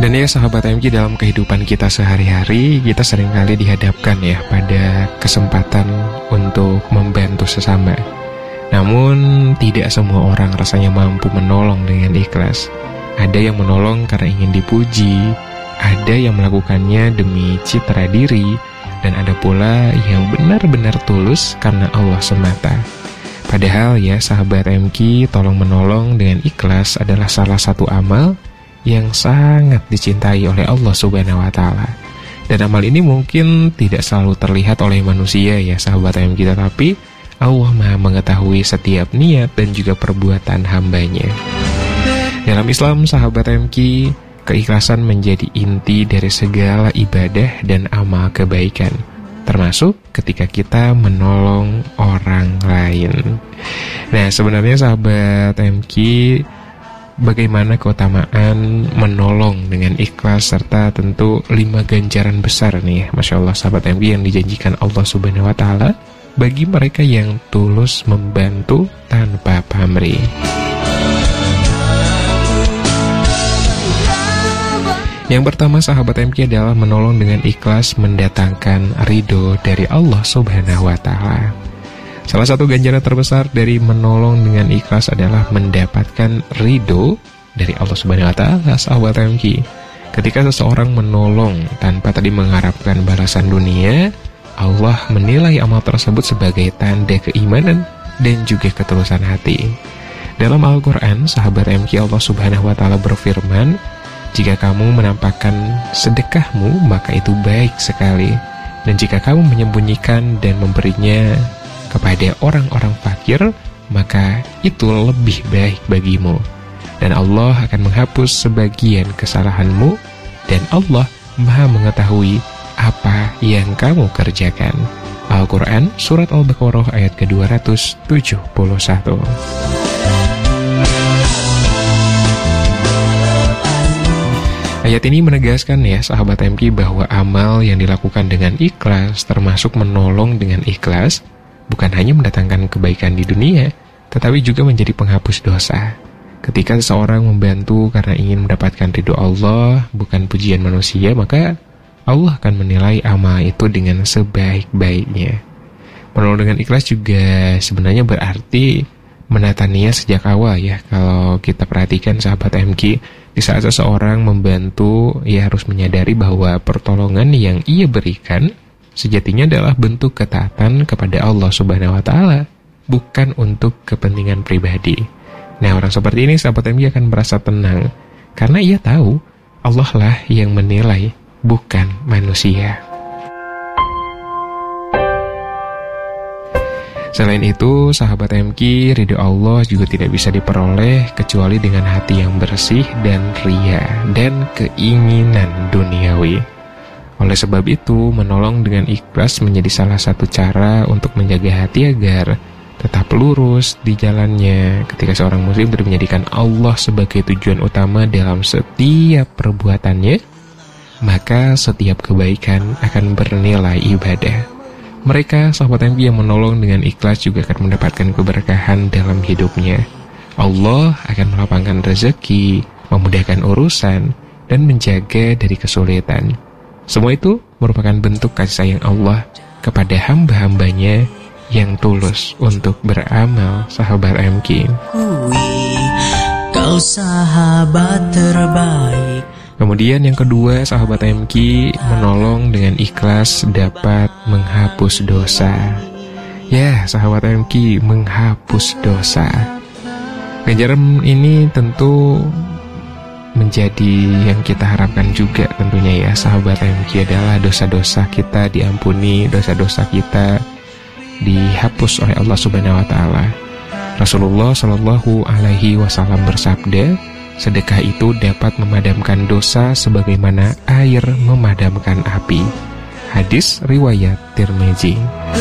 Dan ya sahabat MK, dalam kehidupan kita sehari-hari, kita seringkali dihadapkan ya pada kesempatan untuk membantu sesama. Namun tidak semua orang rasanya mampu menolong dengan ikhlas. Ada yang menolong karena ingin dipuji, ada yang melakukannya demi citra diri, dan ada pula yang benar-benar tulus karena Allah semata. Padahal ya sahabat MK, tolong menolong dengan ikhlas adalah salah satu amal yang sangat dicintai oleh Allah Subhanahu wa Ta'ala. Dan amal ini mungkin tidak selalu terlihat oleh manusia ya sahabat MK, tetapi Allah Maha mengetahui setiap niat dan juga perbuatan hambanya. Dalam Islam sahabat MK, keikhlasan menjadi inti dari segala ibadah dan amal kebaikan, termasuk ketika kita menolong orang lain. Nah sebenarnya sahabat MK, bagaimana keutamaan menolong dengan ikhlas serta tentu 5 ganjaran besar nih, Masya Allah sahabat MK, yang dijanjikan Allah Subhanahu wa Ta'ala bagi mereka yang tulus membantu tanpa pamrih. Yang pertama sahabat MK adalah menolong dengan ikhlas mendatangkan ridho dari Allah Subhanahu wa Ta'ala. Salah satu ganjaran terbesar dari menolong dengan ikhlas adalah mendapatkan ridho dari Allah Subhanahu wa Ta'ala sahabat MK. Ketika seseorang menolong tanpa tadi mengharapkan balasan dunia, Allah menilai amal tersebut sebagai tanda keimanan dan juga ketulusan hati. Dalam Al-Quran sahabat MK, Allah Subhanahu wa Ta'ala berfirman, jika kamu menampakkan sedekahmu maka itu baik sekali, dan jika kamu menyembunyikan dan memberinya kepada orang-orang fakir maka itu lebih baik bagimu, dan Allah akan menghapus sebagian kesalahanmu, dan Allah Maha mengetahui apa yang kamu kerjakan. Al-Quran Surat Al-Baqarah ayat ke-271. Ayat ini menegaskan ya sahabat MK bahwa amal yang dilakukan dengan ikhlas, termasuk menolong dengan ikhlas, bukan hanya mendatangkan kebaikan di dunia, tetapi juga menjadi penghapus dosa. Ketika seseorang membantu karena ingin mendapatkan ridho Allah, bukan pujian manusia, maka Allah akan menilai amal itu dengan sebaik-baiknya. Menolong dengan ikhlas juga sebenarnya berarti menata niat sejak awal ya. Kalau kita perhatikan sahabat MK, di saat seseorang membantu, ia harus menyadari bahwa pertolongan yang ia berikan sejatinya adalah bentuk ketaatan kepada Allah Subhanahu wa Ta'ala, bukan untuk kepentingan pribadi. Nah orang seperti ini sahabat MK akan merasa tenang, karena ia tahu Allah lah yang menilai, bukan manusia. Selain itu, sahabat MK, ridho Allah juga tidak bisa diperoleh kecuali dengan hati yang bersih dan ria dan keinginan duniawi. Oleh sebab itu, menolong dengan ikhlas menjadi salah satu cara untuk menjaga hati agar tetap lurus di jalannya. Ketika seorang muslim tidak menjadikan Allah sebagai tujuan utama dalam setiap perbuatannya, maka setiap kebaikan akan bernilai ibadah. Mereka, sahabat MK, yang menolong dengan ikhlas juga akan mendapatkan keberkahan dalam hidupnya. Allah akan melapangkan rezeki, memudahkan urusan, dan menjaga dari kesulitan. Semua itu merupakan bentuk kasih sayang Allah kepada hamba-hambanya yang tulus untuk beramal, sahabat MK. Kau sahabat terbaik. Kemudian yang kedua, sahabat MK, menolong dengan ikhlas dapat menghapus dosa. Ya, sahabat MK, menghapus dosa. Ganjaran ini tentu menjadi yang kita harapkan juga tentunya ya, sahabat MK, adalah dosa-dosa kita diampuni, dosa-dosa kita dihapus oleh Allah Subhanahu wa Ta'ala. Rasulullah Shallallahu Alaihi Wasallam bersabda, sedekah itu dapat memadamkan dosa sebagaimana air memadamkan api. Hadis riwayat Tirmizi.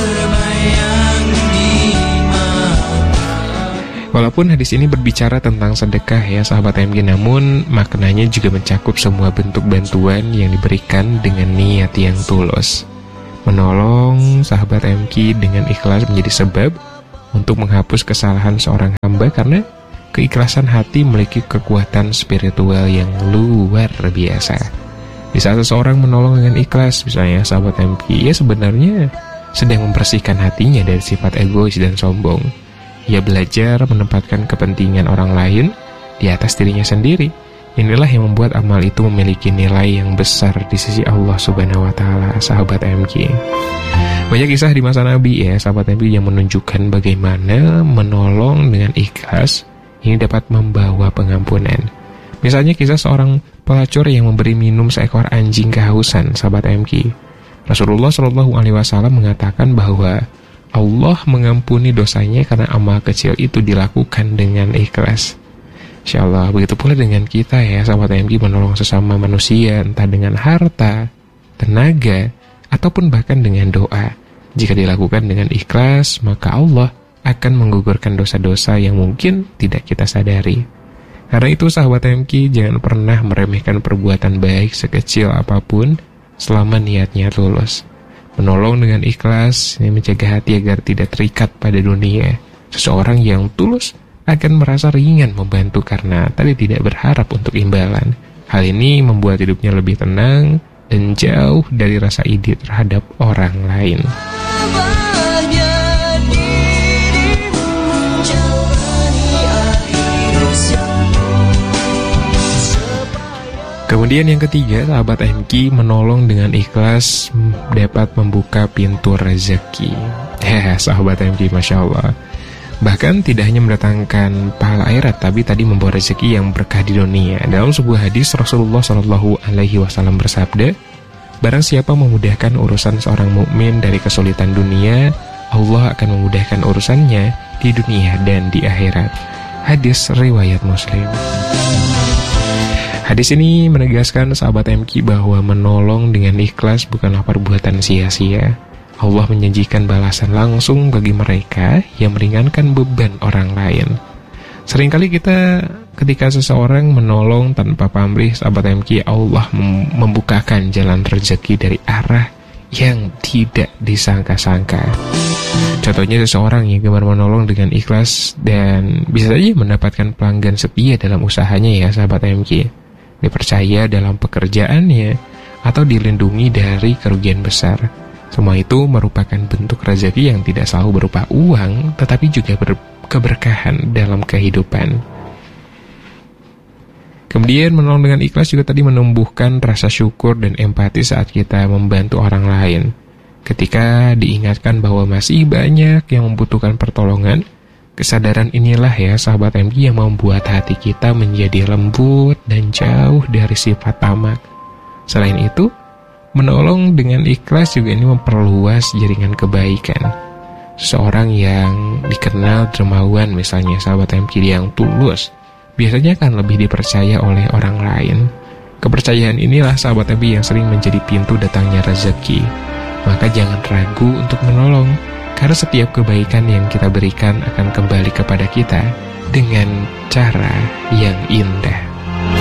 Walaupun hadis ini berbicara tentang sedekah ya sahabat MK, namun maknanya juga mencakup semua bentuk bantuan yang diberikan dengan niat yang tulus. Menolong sahabat MK dengan ikhlas menjadi sebab untuk menghapus kesalahan seorang hamba, karena keikhlasan hati memiliki kekuatan spiritual yang luar biasa. Di saat seseorang menolong dengan ikhlas, misalnya sahabat MP, ia sebenarnya sedang membersihkan hatinya dari sifat egois dan sombong. Ia belajar menempatkan kepentingan orang lain di atas dirinya sendiri. Inilah yang membuat amal itu memiliki nilai yang besar di sisi Allah Subhanahu wa Ta'ala, sahabat MG. Banyak kisah di masa Nabi ya, sahabat MG, yang menunjukkan bagaimana menolong dengan ikhlas ini dapat membawa pengampunan. Misalnya kisah seorang pelacur yang memberi minum seekor anjing kehausan, sahabat MG. Rasulullah SAW mengatakan bahwa Allah mengampuni dosanya karena amal kecil itu dilakukan dengan ikhlas. Insyaallah, begitu pula dengan kita ya, sahabat MG, menolong sesama manusia, entah dengan harta, tenaga, ataupun bahkan dengan doa. Jika dilakukan dengan ikhlas, maka Allah akan menggugurkan dosa-dosa yang mungkin tidak kita sadari. Karena itu sahabat MG, jangan pernah meremehkan perbuatan baik sekecil apapun selama niatnya tulus. Menolong dengan ikhlas ini menjaga hati agar tidak terikat pada dunia. Seseorang yang tulus akan merasa ringan membantu karena tadi tidak berharap untuk imbalan. Hal ini membuat hidupnya lebih tenang dan jauh dari rasa iri terhadap orang lain. Kemudian yang ketiga, sahabat MG, menolong dengan ikhlas dapat membuka pintu rezeki. Ya, sahabat MG, Masya Allah. Bahkan tidak hanya mendatangkan pahala akhirat, tapi tadi membawa rezeki yang berkah di dunia. Dalam sebuah hadis, Rasulullah SAW bersabda, barang siapa memudahkan urusan seorang mukmin dari kesulitan dunia, Allah akan memudahkan urusannya di dunia dan di akhirat. Hadis riwayat Muslim. Hadis ini menegaskan sahabat MG bahwa menolong dengan ikhlas bukanlah perbuatan sia-sia. Allah menjanjikan balasan langsung bagi mereka yang meringankan beban orang lain. Seringkali kita ketika seseorang menolong tanpa pamrih, sahabat MG, Allah membukakan jalan rezeki dari arah yang tidak disangka-sangka. Contohnya seseorang yang gemar menolong dengan ikhlas dan bisa saja mendapatkan pelanggan setia dalam usahanya ya, sahabat MG. Dipercaya dalam pekerjaannya atau dilindungi dari kerugian besar. Semua itu merupakan bentuk rezeki yang tidak selalu berupa uang, tetapi juga keberkahan dalam kehidupan. Kemudian menolong dengan ikhlas juga tadi menumbuhkan rasa syukur dan empati saat kita membantu orang lain. Ketika diingatkan bahwa masih banyak yang membutuhkan pertolongan, kesadaran inilah ya, sahabat MG, yang membuat hati kita menjadi lembut dan jauh dari sifat tamak. Selain itu, menolong dengan ikhlas juga ini memperluas jaringan kebaikan. Seseorang yang dikenal dermawan, misalnya sahabat MG, yang tulus, biasanya akan lebih dipercaya oleh orang lain. Kepercayaan inilah, sahabat MG, yang sering menjadi pintu datangnya rezeki. Maka jangan ragu untuk menolong, karena setiap kebaikan yang kita berikan akan kembali kepada kita dengan cara yang indah.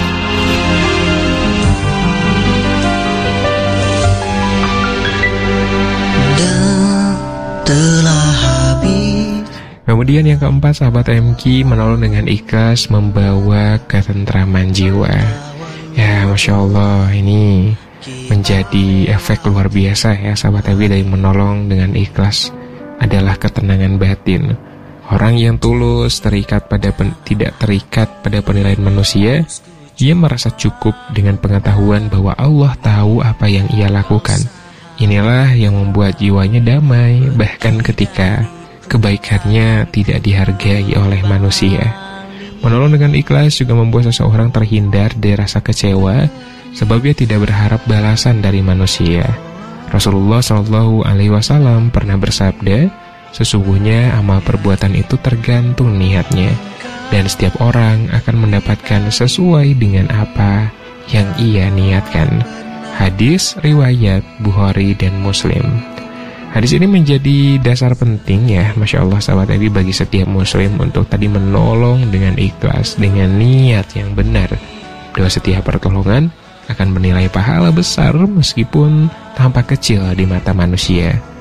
Telah habis. Kemudian yang keempat, sahabat MG, menolong dengan ikhlas membawa ketentraman jiwa. Ya, Masya Allah, ini menjadi efek luar biasa ya, sahabat MG, dari menolong dengan ikhlas adalah ketenangan batin. Orang yang tulus tidak terikat pada penilaian manusia, ia merasa cukup dengan pengetahuan bahwa Allah tahu apa yang ia lakukan. Inilah yang membuat jiwanya damai, bahkan ketika kebaikannya tidak dihargai oleh manusia. Menolong dengan ikhlas juga membuat seseorang terhindar dari rasa kecewa, sebab ia tidak berharap balasan dari manusia. Rasulullah SAW pernah bersabda, sesungguhnya amal perbuatan itu tergantung niatnya, dan setiap orang akan mendapatkan sesuai dengan apa yang ia niatkan. Hadis riwayat Bukhari dan Muslim. Hadis ini menjadi dasar penting ya, Masya Allah, sahabat Nabi, bagi setiap muslim untuk tadi menolong dengan ikhlas, dengan niat yang benar. Doa setiap pertolongan akan bernilai pahala besar meskipun tampak kecil di mata manusia.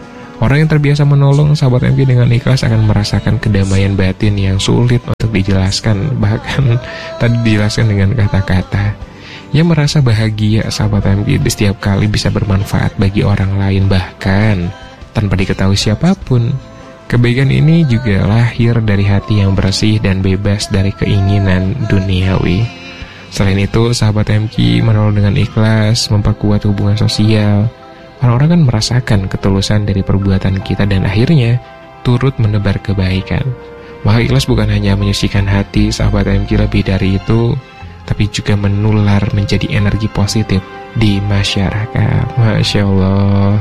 Orang yang terbiasa menolong sahabat MK dengan ikhlas akan merasakan kedamaian batin yang sulit untuk dijelaskan. Bahkan tadi dijelaskan dengan kata-kata. Yang merasa bahagia sahabat MK di setiap kali bisa bermanfaat bagi orang lain, bahkan tanpa diketahui siapapun. Kebaikan ini juga lahir dari hati yang bersih dan bebas dari keinginan duniawi. Selain itu, sahabat MK menolong dengan ikhlas, memperkuat hubungan sosial. Orang-orang kan merasakan ketulusan dari perbuatan kita dan akhirnya turut menebar kebaikan. Maka ikhlas bukan hanya menyucikan hati sahabat MK, lebih dari itu, tapi juga menular menjadi energi positif di masyarakat. Masya Allah.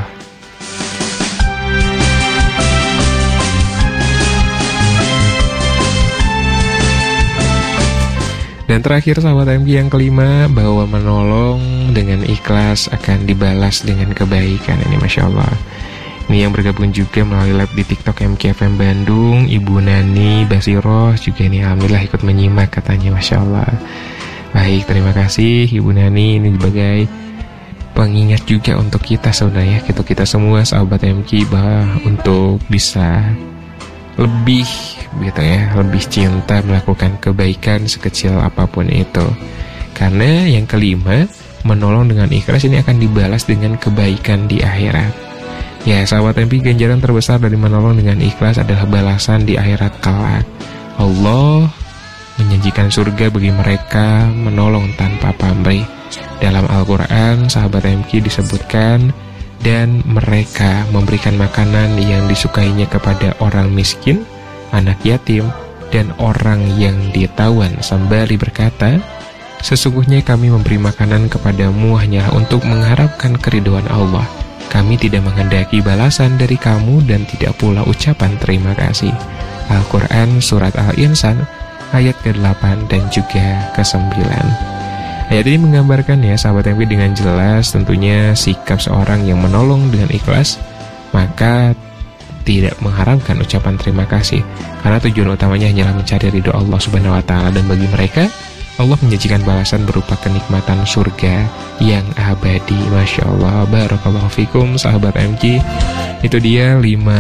Dan terakhir sahabat MK yang kelima, bahwa menolong dengan ikhlas akan dibalas dengan kebaikan. Ini Masya Allah. Ini yang bergabung juga melalui live di TikTok MKFM Bandung, Ibu Nani Basiroh juga ini alhamdulillah ikut menyimak katanya. Masya Allah. Baik, terima kasih Ibu Nani. Ini sebagai pengingat juga untuk kita sebenarnya, kita semua sahabat MK, bahwa untuk bisa lebih gitu ya, lebih cinta melakukan kebaikan sekecil apapun itu. Karena yang kelima, menolong dengan ikhlas ini akan dibalas dengan kebaikan di akhirat. Ya sahabat MP, ganjaran terbesar dari menolong dengan ikhlas adalah balasan di akhirat kelak. Allah menjanjikan surga bagi mereka menolong tanpa pamrih. Dalam Al-Quran sahabat MP disebutkan, dan mereka memberikan makanan yang disukainya kepada orang miskin, anak yatim, dan orang yang ditawan, sembari berkata, sesungguhnya kami memberi makanan kepadamu hanyalah untuk mengharapkan keridhaan Allah. Kami tidak menghendaki balasan dari kamu dan tidak pula ucapan terima kasih. Al-Quran Surat Al-Insan ayat ke-8 dan juga ke-9. Ayat ini menggambarkan ya sahabat MK dengan jelas tentunya sikap seorang yang menolong dengan ikhlas, maka tidak mengharapkan ucapan terima kasih, karena tujuan utamanya hanyalah mencari ridho Allah Subhanahu wa Ta'ala, dan bagi mereka Allah menjanjikan balasan berupa kenikmatan surga yang abadi. Masya Allah, barakallahu fikum sahabat MK. Itu dia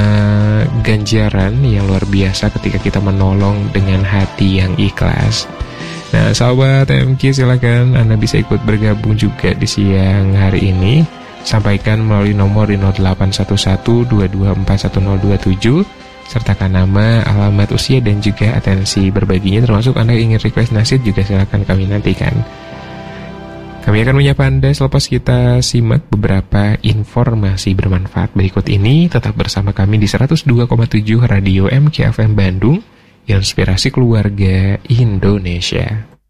5 ganjaran yang luar biasa ketika kita menolong dengan hati yang ikhlas. Nah sahabat MK, silakan Anda bisa ikut bergabung juga di siang hari ini. Sampaikan melalui nomor di 0811-2241-027, sertakan nama, alamat, usia, dan juga atensi berbaginya. Termasuk Anda ingin request nasid juga silakan kami nantikan. Kami akan menyapa Anda selepas kita simak beberapa informasi bermanfaat berikut ini. Tetap bersama kami di 102,7 Radio MKFM Bandung, inspirasi keluarga Indonesia.